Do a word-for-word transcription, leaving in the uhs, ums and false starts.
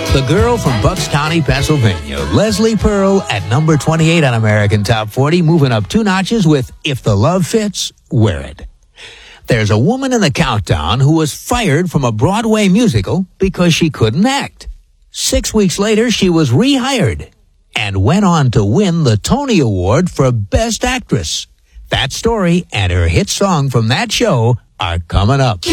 The girl from Bucks County, Pennsylvania, Leslie Pearl, at number twenty-eight on American Top forty, moving up two notches with If the Love Fits, Wear It. There's a woman in the countdown who was fired from a Broadway musical because she couldn't act. Six weeks later, she was rehired and went on to win the Tony Award for Best Actress. That story and her hit song from that show are coming up.